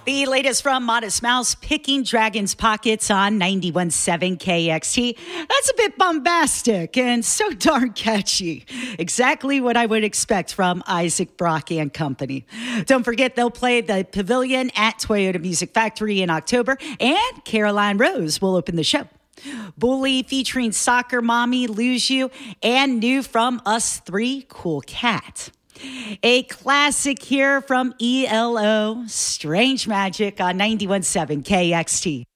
The latest from Modest Mouse, Picking Dragon's Pockets on 91.7 KXT. That's a bit bombastic and so darn catchy. Exactly what I would expect from Isaac Brock and company. Don't forget, they'll play the Pavilion at Toyota Music Factory in October, and Caroline Rose will open the show. Bully featuring Soccer Mommy, Lose You, and new from Us Three, Cool Cat. A classic here from ELO, Strange Magic on 91.7 KXT.